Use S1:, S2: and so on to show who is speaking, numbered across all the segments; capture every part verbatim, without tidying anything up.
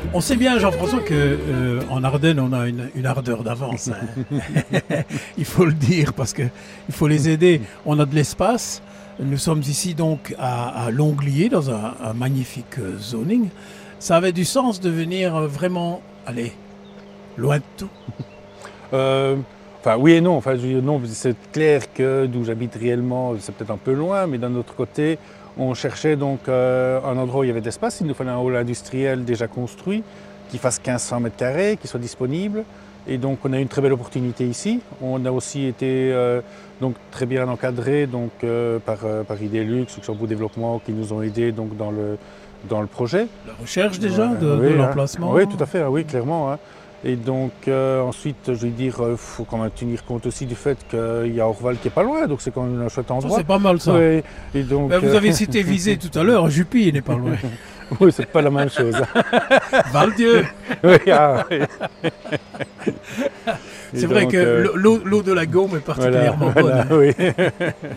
S1: On sait bien, Jean-François, qu'en euh, Ardennes, on a une, une ardeur d'avance. Hein. Il faut le dire, parce qu'il faut les aider. On a de l'espace. Nous sommes ici donc à, à Longlier, dans un, un magnifique euh, zoning. Ça avait du sens de venir euh, vraiment, allez, loin de tout.
S2: euh, Enfin, oui et non. Enfin, je veux dire, non, c'est clair que d'où j'habite réellement, c'est peut-être un peu loin, mais d'un autre côté, on cherchait donc euh, un endroit où il y avait de l'espace. Il nous fallait un hall industriel déjà construit, qui fasse quinze cents mètres carrés, qui soit disponible. Et donc, on a eu une très belle opportunité ici. On a aussi été euh, donc, très bien encadré donc, euh, par, euh, par Idelux, Luxembourg Développement, qui nous ont aidés donc, dans, le, dans le projet.
S1: La recherche déjà
S2: euh,
S1: de,
S2: oui,
S1: de
S2: hein.
S1: l'emplacement.
S2: Oui, tout à fait, hein, oui, clairement. Hein. Et donc euh, ensuite, je veux dire, il faut quand même tenir compte aussi du fait qu'il y a Orval qui est pas loin, donc c'est quand même un chouette endroit.
S1: Ça, c'est pas mal ça.
S2: Oui, et donc,
S1: ben, vous avez cité Visé tout à l'heure, Jupy, il n'est pas loin.
S2: Oui, c'est pas la même chose.
S1: Val-Dieu.
S2: Oui, ah, oui.
S1: C'est vrai donc, que euh... l'eau, l'eau de la Gaume est particulièrement
S2: voilà,
S1: bonne.
S2: Voilà, oui.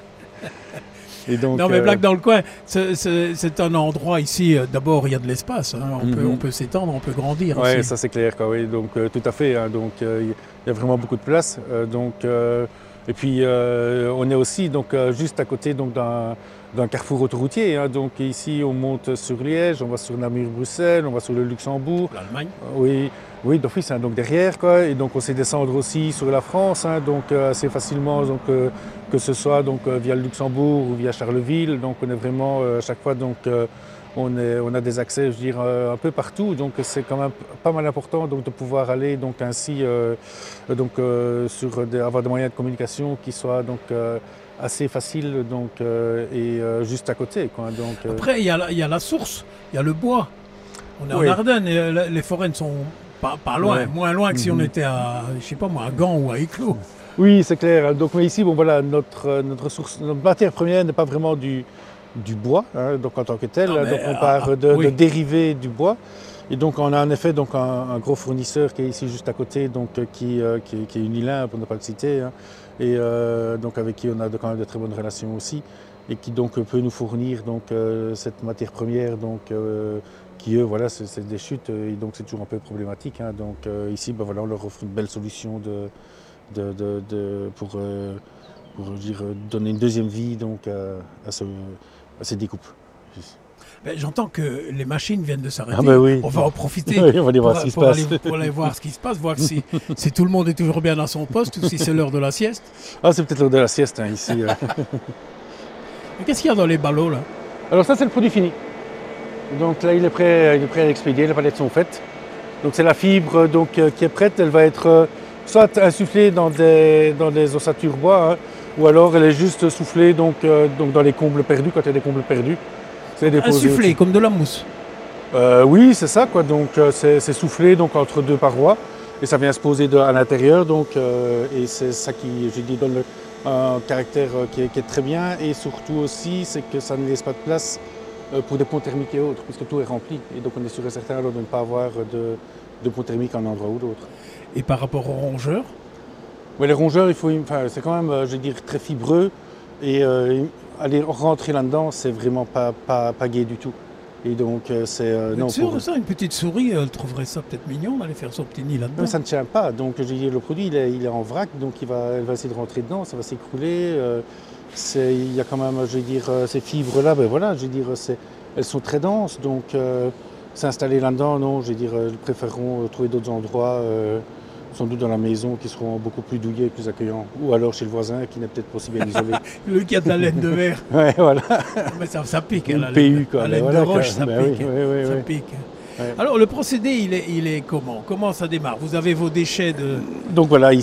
S2: Et donc,
S1: non mais
S2: euh...
S1: blague dans le coin, c'est, c'est, c'est un endroit ici, euh, d'abord il y a de l'espace, hein, on, mm-hmm. peut, on peut s'étendre, on peut grandir.
S2: Oui,
S1: aussi.
S2: ça c'est clair, quoi, oui. Donc euh, tout à fait, hein, donc il euh, y a vraiment beaucoup de place. Euh, donc, euh, et puis euh, on est aussi donc, euh, juste à côté donc, d'un, d'un carrefour autoroutier. Hein, donc ici on monte sur Liège, on va sur Namur-Bruxelles, on va sur le Luxembourg.
S1: L'Allemagne.
S2: Euh, oui, oui, d'office, hein, donc derrière, quoi. Et donc on sait descendre aussi sur la France, hein, donc euh, assez facilement, donc, euh, que ce soit donc, euh, via le Luxembourg ou via Charleville. Donc on est vraiment euh, à chaque fois, donc, euh, on, est, on a des accès, je veux dire, euh, un peu partout. Donc c'est quand même pas mal important donc, de pouvoir aller donc, ainsi euh, donc, euh, sur des, avoir des moyens de communication qui soient donc, euh, assez faciles donc, euh, et euh, juste à côté. Quoi. Donc, euh...
S1: Après, il y, a, il y a la source, il y a le bois. On est oui. en Ardennes et les forêts ne sont pas, pas loin, ouais. moins loin que mm-hmm. si on était à, je sais pas moi, à Gand ou à Éclos.
S2: Oui, c'est clair. Donc mais ici, bon, voilà, notre, notre, source, notre matière première n'est pas vraiment du, du bois, hein, donc en tant que tel. Ah, donc on ah, part de, oui. de dérivés du bois. Et donc on a en effet donc, un, un gros fournisseur qui est ici juste à côté, donc, qui, euh, qui, qui est Unilin, pour ne pas le citer, hein, et euh, donc, avec qui on a de, quand même de très bonnes relations aussi, et qui donc peut nous fournir donc, euh, cette matière première donc, euh, qui eux, voilà, c'est, c'est des chutes, et donc c'est toujours un peu problématique. Hein, donc euh, ici, ben, voilà, on leur offre une belle solution de, de, de, de, pour, euh, pour dire, donner une deuxième vie donc, à, à, ce, à ces découpes.
S1: Ben, j'entends que les machines viennent de s'arrêter.
S2: Ah ben oui.
S1: On va en profiter
S2: oui, on va aller voir
S1: pour,
S2: ce qui
S1: pour,
S2: se
S1: aller,
S2: passe.
S1: pour aller voir ce qui se passe, voir si, si tout le monde est toujours bien à son poste ou si c'est l'heure de la sieste.
S2: Ah, c'est peut-être l'heure de la sieste hein, ici.
S1: Mais qu'est-ce qu'il y a dans les ballots là?
S2: Alors ça, c'est le produit fini. Donc là, il est prêt, il est prêt à l'expédier, les palettes sont faites. Donc c'est la fibre donc, euh, qui est prête, elle va être euh, soit insufflée dans des, dans des ossatures bois, hein, ou alors elle est juste soufflée donc, euh, donc dans les combles perdus, quand il y a des combles perdus. C'est
S1: insufflée, comme de la mousse.
S2: euh, Oui, c'est ça, quoi. Donc euh, c'est, c'est soufflé donc, entre deux parois, et ça vient se poser de, à l'intérieur, donc, euh, et c'est ça qui, je dis, donne le, un caractère euh, qui, est, qui est très bien, et surtout aussi, c'est que ça ne laisse pas de place pour des ponts thermiques et autres, puisque tout est rempli. Et donc on est sûr et certain alors de ne pas avoir de, de ponts thermiques à un endroit ou d'autre.
S1: Et par rapport aux rongeurs?
S2: Oui, les rongeurs, il faut, enfin, c'est quand même, je veux dire, très fibreux. Et euh, aller rentrer là-dedans, c'est vraiment pas, pas, pas gai du tout. Et donc c'est... Euh,
S1: non, sûr pour... de ça, une petite souris, elle trouverait ça peut-être mignon d'aller faire son petit nid là-dedans.
S2: Non, ça ne tient pas. Donc je veux dire, le produit, il est, il est en vrac, donc il va, elle va essayer de rentrer dedans, ça va s'écrouler. Euh, C'est, il y a quand même, je veux dire, ces fibres-là, ben voilà, je veux dire, c'est, elles sont très denses, donc euh, s'installer là-dedans, non, je veux dire, ils préféreront trouver d'autres endroits, euh, sans doute dans la maison, qui seront beaucoup plus douillets et plus accueillants. Ou alors chez le voisin, qui n'est peut-être pas aussi bien isolé.
S1: Le qui a de la laine de verre.
S2: Ouais, voilà.
S1: Mais ça, ça pique, hein, la
S2: P U,
S1: laine,
S2: quoi.
S1: la laine
S2: voilà,
S1: de roche,
S2: quoi.
S1: ça
S2: Ben
S1: pique.
S2: Oui, oui, oui,
S1: ça
S2: oui.
S1: pique.
S2: Ouais.
S1: Alors, le procédé, il est, il est comment? Comment ça démarre? Vous avez vos déchets de...
S2: Donc voilà,